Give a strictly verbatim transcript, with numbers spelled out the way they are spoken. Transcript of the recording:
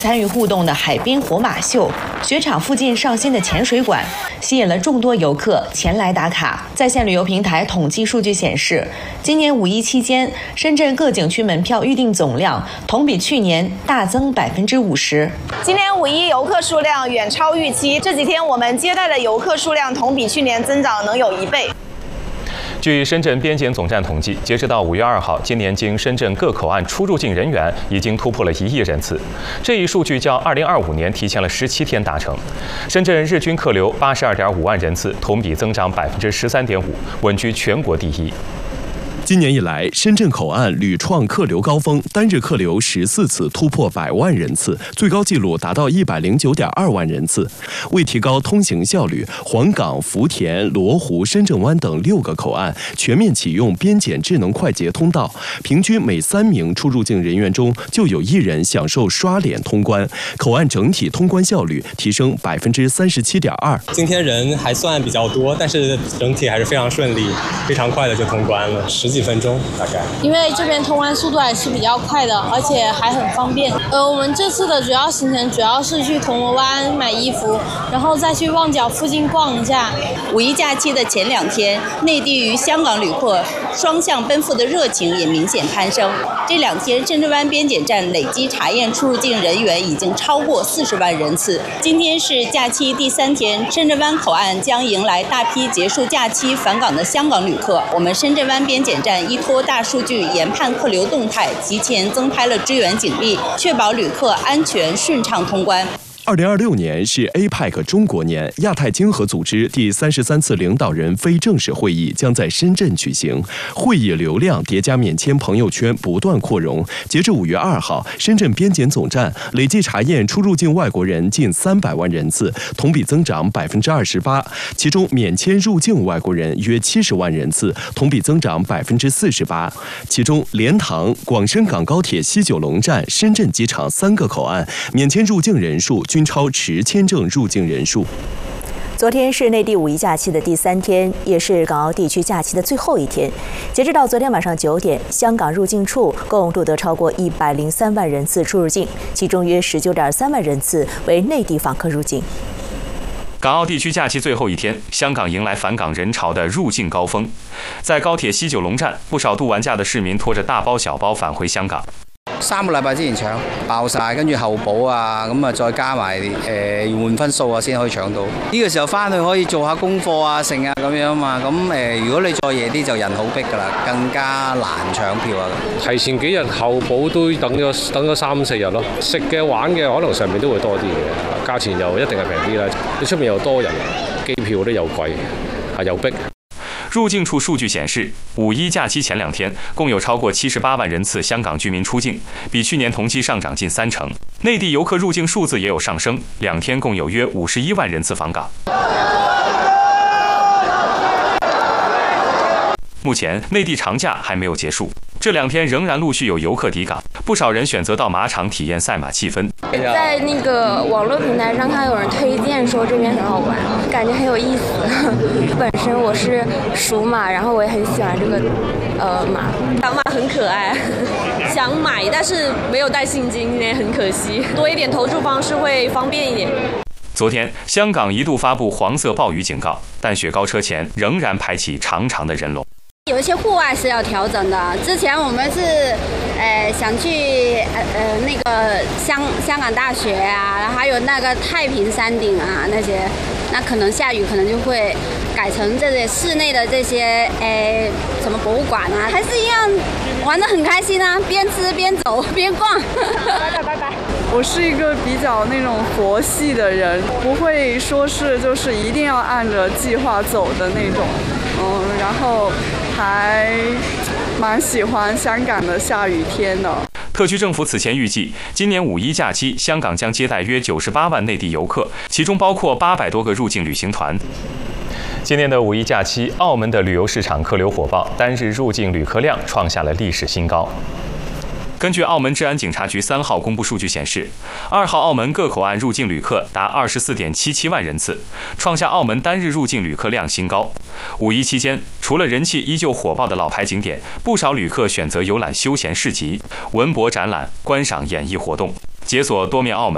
参与互动的海滨火马秀，雪场附近上新的潜水馆，吸引了众多游客前来打卡。在线旅游平台统计数据显示，今年五一期间，深圳各景区门票预订总量同比去年大增百分之五十。 今年五一游客数量远超预期，这几天我们接待的游客数量同比去年增长能有一倍。 据深圳边检总站统计，截止到五月二号，今年经深圳各口岸出入境人员已经突破了一亿人次。这一数据较二零二五年提前了十七天达成。深圳日均客流八十二点五万人次，同比增长百分之十三点五，稳居全国第一。 今年以来，深圳口岸屡创客流高峰，单日客流十四次突破百万人次，最高纪录达到一百零九点二万人次。为提高通行效率，黄岗、福田、罗湖、深圳湾等六个口岸全面启用边检智能快捷通道，平均每三名出入境人员中就有一人享受刷脸通关，口岸整体通关效率提升百分之三十七点二。 今天人还算比较多，但是整体还是非常顺利，非常快的就通关了，十几分钟大概。 因为这边通关速度还是比较快的，而且还很方便。呃，我们这次的主要行程主要是去铜锣湾买衣服，然后再去旺角附近逛一下。 五一假期的前两天，内地与香港旅客双向奔赴的热情也明显攀升。这两天，深圳湾边检站累计查验出入境人员已经超过四十万人次。今天是假期第三天，深圳湾口岸将迎来大批结束假期返港的香港旅客。我们深圳湾边检站依托大数据研判客流动态，提前增派了支援警力，确保旅客安全顺畅通关。 二零二六年是 A P E C 中国年，亚太经合组织第三十三次领导人非正式会议将在深圳举行。会议流量叠加免签朋友圈不断扩容。截至五月二号，深圳边检总站累计查验出入境外国人近三百万人次，同比增长百分之二十八。其中免签入境外国人约七十万人次，同比增长百分之四十八。其中，莲塘、广深港高铁西九龙站、深圳机场三个口岸免签入境人数 均超持签证入境人数。 昨天是内地五一假期的第三天，也是港澳地区假期的最后一天。截止到昨天晚上九点，香港入境处共录得超过一百零三万人次出入境，其中约十九点三万人次为内地访客入境。 港澳地区假期最后一天，香港迎来返港人潮的入境高峰。在高鐵西九龍站，不少度完假的市民拖着大包小包返回香港。 三個禮拜之前搶爆晒，跟住後補啊，咁啊再加埋誒換分數啊，先可以搶到。呢個時候翻去可以做下功課啊，剩啊咁樣嘛。咁誒，如果你再夜啲就人好逼㗎啦，更加難搶票啊。 提前幾日後補都等咗等咗三四日咯。食嘅玩嘅可能上面都會多啲嘅，價錢又一定係平啲啦。你出面又多人，機票都又貴，啊又逼。 入境處數據顯示，五一假期前兩天，共有超過七十八萬人次香港居民出境，比去年同期上漲近三成。內地遊客入境數字也有上升，兩天共有約五十一萬人次訪港。目前，內地長假還沒有結束，這兩天仍然陸續有遊客抵港，不少人選擇到馬場體驗賽馬氣氛。 在那个网络平台上看有人推荐说这边很好玩，感觉很有意思。本身我是属马，然后我也很喜欢这个呃马，小马很可爱，想买但是没有带现金，也很可惜。多一点投注方式会方便一点。 昨天，香港一度发布黄色暴雨警告，但雪糕车前仍然排起长长的人龙。 有一些户外是要调整的。之前我们是，呃，想去呃呃那个香香港大学啊，然后还有那个太平山顶啊那些，那可能下雨可能就会改成这些室内的这些，呃，什么博物馆啊，还是一样玩得很开心啊，边吃边走边逛。拜拜拜拜。 我是一个比较那种佛系的人，不会说是就是一定要按着计划走的那种，嗯，然后。 还蛮喜欢香港的下雨天的。 特区政府此前预计，今年五一假期，香港将接待约九十八万内地游客，其中包括八百多个入境旅行团。今年的五一假期，澳门的旅游市场客流火爆，单日入境旅客量创下了历史新高。 根据澳门治安警察局三号公布数据显示，二号澳门各口岸入境旅客达二十四点七七万人次，创下澳门单日入境旅客量新高。五一期间，除了人气依旧火爆的老牌景点，不少旅客选择游览休闲市集、文博展览、观赏演艺活动，解锁多面澳门。